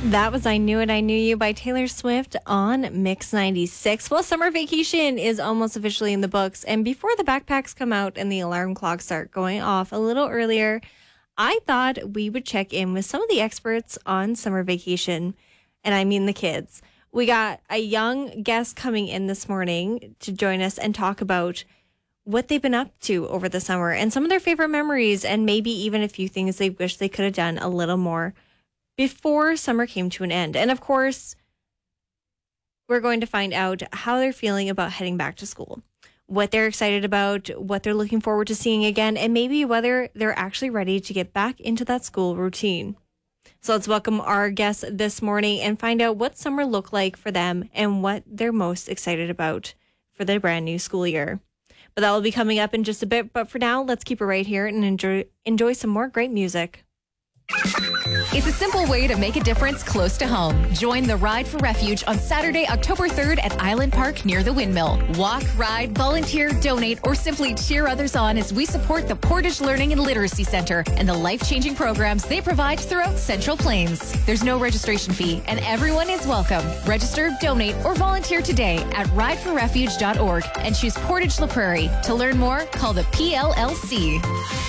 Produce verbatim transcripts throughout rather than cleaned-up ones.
That was I Knew It, I Knew You by Taylor Swift on Mix ninety-six. Well, summer vacation is almost officially in the books. And before the backpacks come out and the alarm clocks start going off a little earlier, I thought we would check in with some of the experts on summer vacation. And I mean the kids. We got a young guest coming in this morning to join us and talk about what they've been up to over the summer and some of their favorite memories and maybe even a few things they wish they could have done a little more before summer came to an end. And of course, we're going to find out how they're feeling about heading back to school, what they're excited about, what they're looking forward to seeing again, and maybe whether they're actually ready to get back into that school routine. So let's welcome our guests this morning and find out what summer looked like for them and what they're most excited about for the brand new school year. But that will be coming up in just a bit. But for now, let's keep it right here and enjoy enjoy some more great music. It's a simple way to make a difference close to home. Join the Ride for Refuge on Saturday, October third at Island Park near the Windmill. Walk, ride, volunteer, donate, or simply cheer others on as we support the Portage Learning and Literacy Center and the life-changing programs they provide throughout Central Plains. There's no registration fee and everyone is welcome. Register, donate, or volunteer today at ride for refuge dot org and choose Portage La Prairie. To learn more, call the P L L C.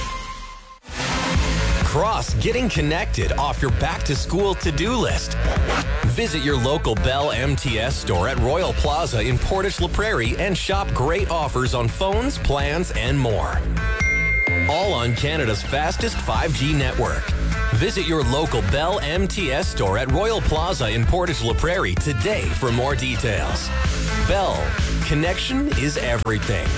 Cross getting connected off your back-to-school to-do list. Visit your local Bell M T S store at Royal Plaza in Portage La Prairie and shop great offers on phones, plans, and more. All on Canada's fastest five G network. Visit your local Bell M T S store at Royal Plaza in Portage La Prairie today for more details. Bell, connection is everything.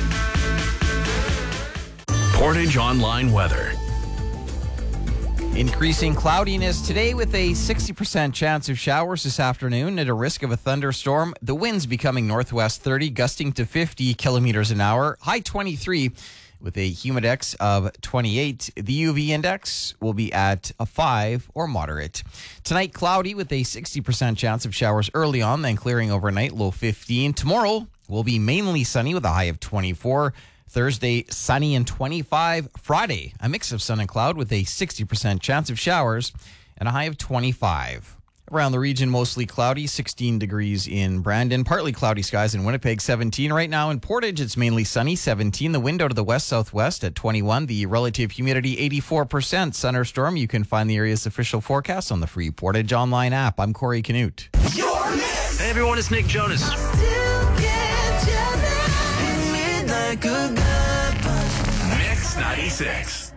Portage Online Weather. Increasing cloudiness today with a sixty percent chance of showers this afternoon at a risk of a thunderstorm. The winds becoming northwest thirty, gusting to fifty kilometers an hour. High twenty-three with a humidex of twenty-eight. The U V index will be at a five or moderate. Tonight, cloudy with a sixty percent chance of showers early on, then clearing overnight, low fifteen. Tomorrow will be mainly sunny with a high of twenty-four. Thursday, sunny and twenty-five. Friday, a mix of sun and cloud with a sixty percent chance of showers and a high of twenty-five. Around the region, mostly cloudy, sixteen degrees in Brandon. Partly cloudy skies in Winnipeg, seventeen. Right now in Portage, it's mainly sunny, seventeen. The wind out of the west-southwest at twenty-one. The relative humidity, eighty-four percent. Sun or storm, you can find the area's official forecast on the free Portage Online app. I'm Corey Canute. Hey everyone, it's Nick Jonas. Mix ninety-six.